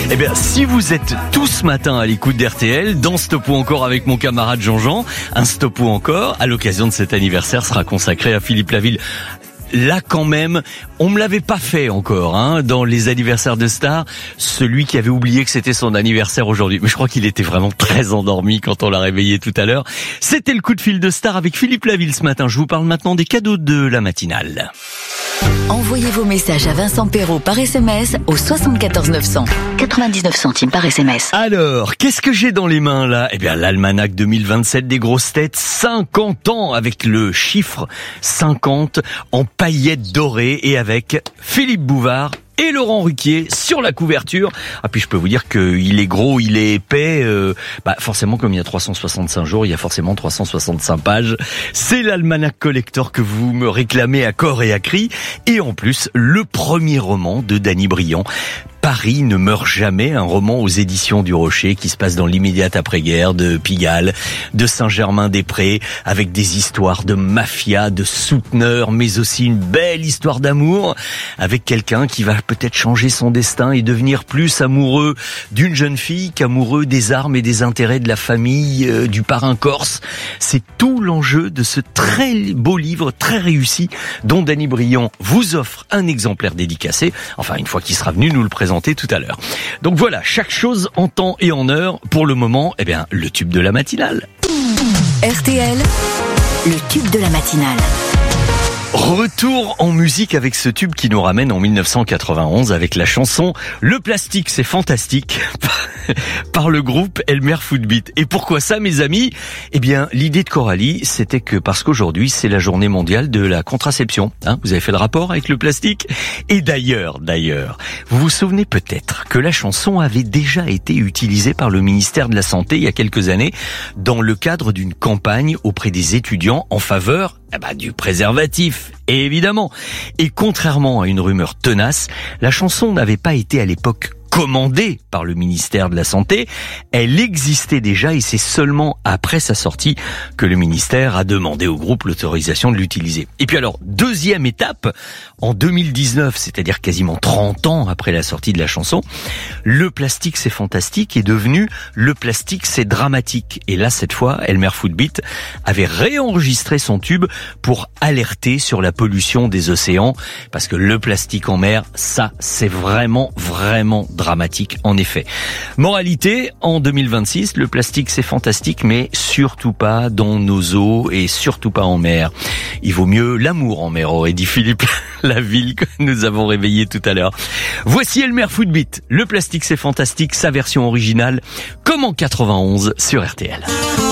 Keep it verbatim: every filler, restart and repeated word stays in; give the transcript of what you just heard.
Eh bien, si vous êtes tout ce matin à l'écoute d'R T L, dans Stop ou encore avec mon camarade Jean-Jean, un Stop ou encore, à l'occasion de cet anniversaire, sera consacré à Philippe Laville. Là, quand même, on me l'avait pas fait encore, hein, dans les anniversaires de stars, celui qui avait oublié que c'était son anniversaire aujourd'hui. Mais je crois qu'il était vraiment très endormi quand on l'a réveillé tout à l'heure. C'était le coup de fil de star avec Philippe Laville ce matin. Je vous parle maintenant des cadeaux de la matinale. Envoyez vos messages à Vincent Perrault par S M S au soixante-quatorze neuf cents. quatre-vingt-dix-neuf centimes par S M S. Alors, qu'est-ce que j'ai dans les mains là ? Eh bien, l'almanach deux mille vingt-sept des grosses têtes, cinquante ans avec le chiffre cinquante en paillettes dorées et avec Philippe Bouvard et Laurent Ruquier sur la couverture. Ah, puis je peux vous dire qu'il est gros, il est épais. Euh, bah forcément, comme il y a trois cent soixante-cinq jours, il y a forcément trois cent soixante-cinq pages. C'est l'almanach collector que vous me réclamez à corps et à cri. Et en plus, le premier roman de Danny Briand. Paris ne meurt jamais, un roman aux éditions du Rocher qui se passe dans l'immédiate après-guerre de Pigalle, de Saint-Germain-des-Prés, avec des histoires de mafia, de souteneurs, mais aussi une belle histoire d'amour, avec quelqu'un qui va peut-être changer son destin et devenir plus amoureux d'une jeune fille qu'amoureux des armes et des intérêts de la famille, euh, du parrain corse. C'est tout l'enjeu de ce très beau livre, très réussi, dont Danny Briand vous offre un exemplaire dédicacé, enfin une fois qu'il sera venu nous le présenter tout à l'heure. Donc voilà, chaque chose en temps et en heure. Pour le moment, eh bien, le tube de la matinale. R T L, le tube de la matinale. Retour en musique avec ce tube qui nous ramène en mille neuf cent quatre-vingt-onze avec la chanson « Le plastique, c'est fantastique » par le groupe Elmer Footbeat. Et pourquoi ça, mes amis ? Eh bien, l'idée de Coralie, c'était que parce qu'aujourd'hui, c'est la journée mondiale de la contraception. Hein, vous avez fait le rapport avec le plastique ? Et d'ailleurs, d'ailleurs, vous vous souvenez peut-être que la chanson avait déjà été utilisée par le ministère de la Santé il y a quelques années dans le cadre d'une campagne auprès des étudiants en faveur eh ben, du préservatif, évidemment. Et contrairement à une rumeur tenace, la chanson n'avait pas été à l'époque commandée par le ministère de la Santé, elle existait déjà et c'est seulement après sa sortie que le ministère a demandé au groupe l'autorisation de l'utiliser. Et puis alors, deuxième étape, en deux mille dix-neuf, c'est-à-dire quasiment trente ans après la sortie de la chanson, le plastique c'est fantastique est devenu le plastique c'est dramatique. Et là, cette fois, Elmer Footbeat avait réenregistré son tube pour alerter sur la pollution des océans, parce que le plastique en mer, ça, c'est vraiment, vraiment dramatique, en effet. Moralité, en deux mille vingt-six, le plastique c'est fantastique, mais surtout pas dans nos eaux et surtout pas en mer. Il vaut mieux l'amour en mer, aurait dit Philippe Laville que nous avons réveillé tout à l'heure. Voici Elmer Footbeat, le plastique c'est fantastique, sa version originale, comme en quatre-vingt-onze sur R T L.